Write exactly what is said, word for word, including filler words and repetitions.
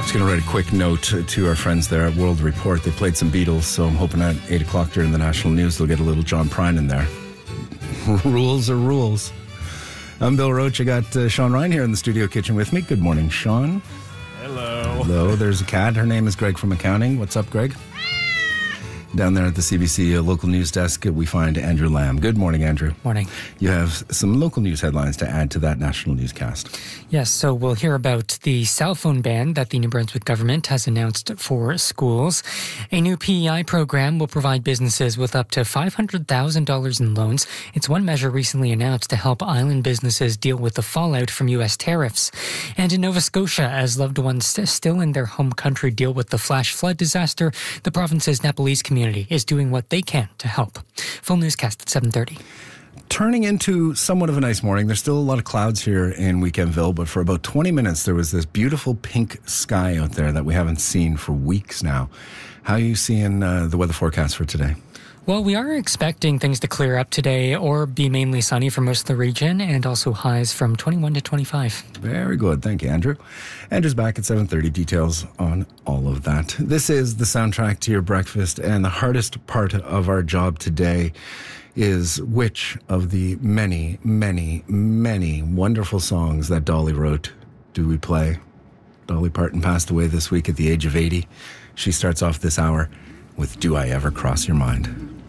Just going to write a quick note to our friends there at World Report. They played some Beatles, so I'm hoping at eight o'clock during the national news they'll get a little John Prine in there. Rules are rules. I'm Bill Roach. I got uh, Sean Ryan here in the studio kitchen with me. Good morning, Sean. Hello. Hello. There's a cat. Her name is Greg from accounting. What's up, Greg? Down there at the C B C uh, local news desk, we find Andrew Lamb. Good morning, Andrew. Morning. You have some local news headlines to add to that national newscast. Yes, so we'll hear about the cell phone ban that the New Brunswick government has announced for schools. A new P E I program will provide businesses with up to five hundred thousand dollars in loans. It's one measure recently announced to help island businesses deal with the fallout from U S tariffs. And in Nova Scotia, as loved ones still in their home country deal with the flash flood disaster, the province's Nepalese community is doing what they can to help. Full newscast at seven thirty. Turning into somewhat of a nice morning. There's still a lot of clouds here in Weekendville, but for about twenty minutes there was this beautiful pink sky out there that we haven't seen for weeks now. How are you seeing uh, the weather forecast for today? Well, we are expecting things to clear up today or be mainly sunny for most of the region, and also highs from twenty-one to twenty-five. Very good. Thank you, Andrew. Andrew's back at seven thirty. Details on all of that. This is the soundtrack to your breakfast, and the hardest part of our job today is which of the many, many, many wonderful songs that Dolly wrote do we play? Dolly Parton passed away this week at the age of eighty. She starts off this hour with Do I Ever Cross Your Mind?